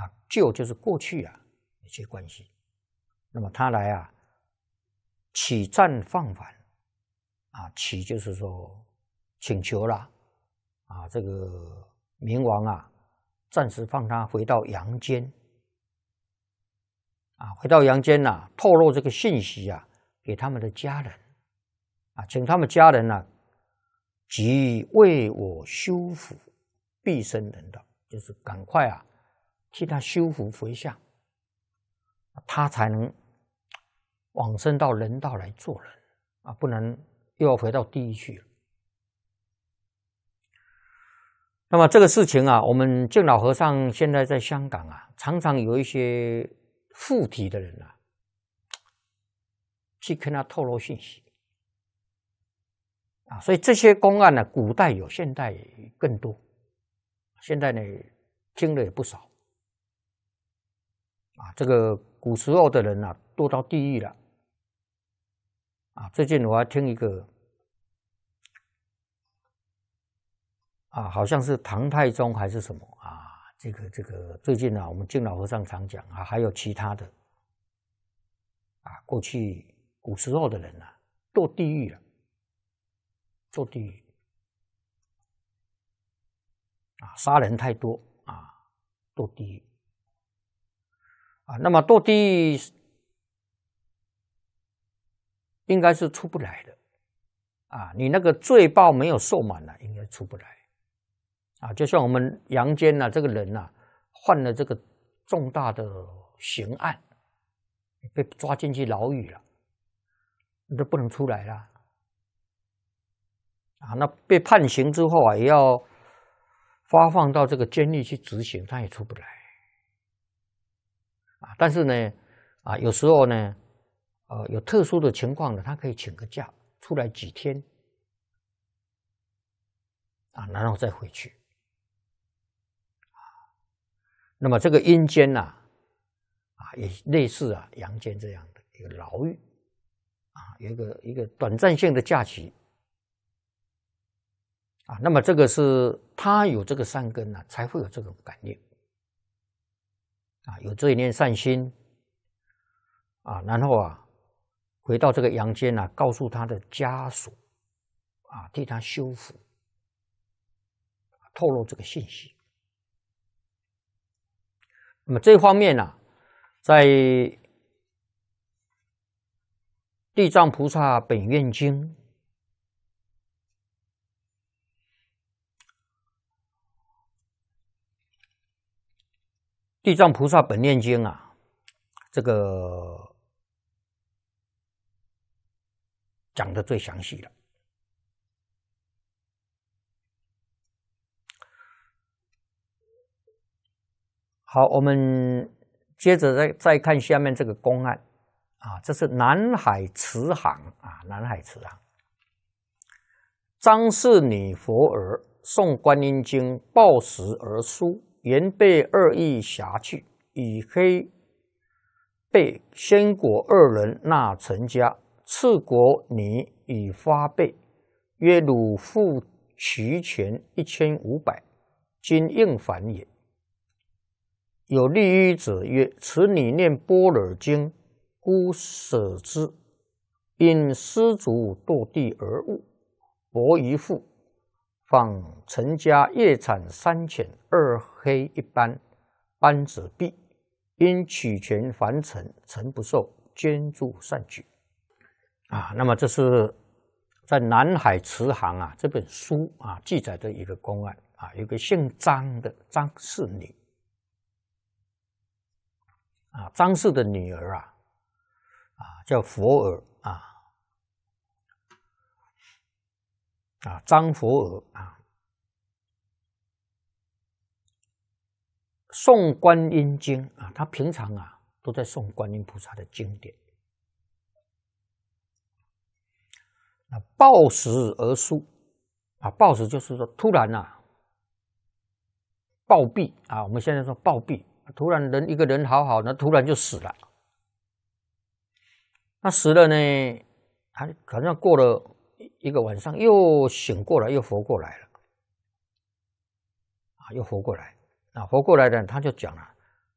旧就是过去一些关系。那么他来起暂放返起就是说请求啦这个冥王暂时放他回到阳间回到阳间透露这个信息给他们的家人请他们家人即为我修福毕生人道，就是赶快替他修福回向，他才能往生到人道来做人不然又要回到地狱去了。那么这个事情我们净老和尚现在在香港常常有一些附体的人去跟他透露信息所以这些公案古代有，现代更多。现在呢，听了也不少这个古时候的人堕到地狱了最近我还听一个好像是唐太宗还是什么这个最近我们净老和尚常讲还有其他的过去古时候的人堕地狱了，堕地狱杀人太多堕地狱那么堕地狱应该是出不来的你那个罪报没有受满了，应该出不来就像我们阳间这个人犯了这个重大的刑案，被抓进去牢狱了，你都不能出来了那被判刑之后也要发放到这个监狱去执行，他也出不来但是呢有时候呢有特殊的情况他可以请个假出来几天然后再回去那么这个阴间也类似阳间这样的一个牢狱有一个短暂性的假期那么这个是他有这个善根才会有这种感应有这一念善心然后回到这个阳间告诉他的家属替他修福，透露这个信息。那么这方面在地藏菩萨本愿经地藏菩萨本愿经这个讲得最详细了。好，我们接着再看下面这个公案这是南海慈航南海慈航。张氏女佛儿诵观音经，报时而书，言被恶意辖去，以黑被先国二人纳陈家，次国女以发备，曰汝付取钱1500，今应还也。有利于者曰：此女念般若经，故舍之，因失足堕地而误，薄于父，访陈家夜产3浅2黑1斑，斑者毙，因取权还陈，陈不受，捐助善举。那么这是在南海慈航这本书记载的一个公案有个姓张的张氏女张氏的女儿叫佛儿张佛儿诵观音经他平常都在诵观音菩萨的经典。报时而书报时就是说突然暴毙我们现在说暴毙，突然一个人好好的，突然就死了。那死了呢，他好像过了一个晚上又醒过来，又活过来了又活过来活过来的他就讲了，